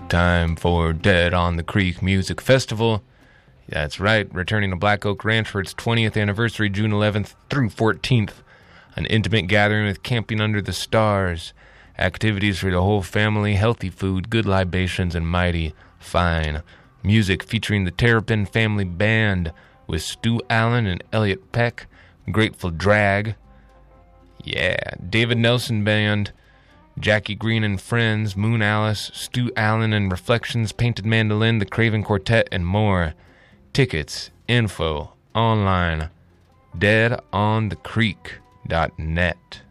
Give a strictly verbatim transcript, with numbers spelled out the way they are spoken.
time for Dead on the Creek Music Festival. That's right, returning to Black Oak Ranch for its twentieth anniversary, June eleventh through fourteenth. An intimate gathering with camping under the stars, activities for the whole family, healthy food, good libations, and mighty fine music featuring the Terrapin Family Band with Stu Allen and Elliot Peck, Grateful Drag, yeah, David Nelson Band, Jackie Green and Friends, Moon Alice, Stu Allen and Reflections, Painted Mandolin, The Craven Quartet, and more. Tickets, info, online, dead on the creek dot net.